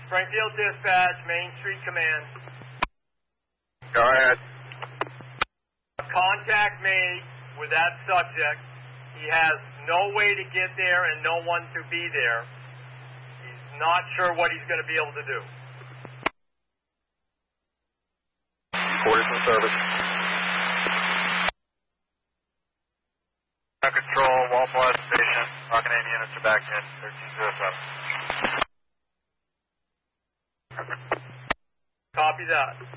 Springfield Dispatch, Main Street Command. Go ahead. Contact made with that subject. He has no way to get there and no one to be there. He's not sure what he's going to be able to do. Quarters in service. Control, Walpole Station. Rocket Aim units are back in 1307. Copy that.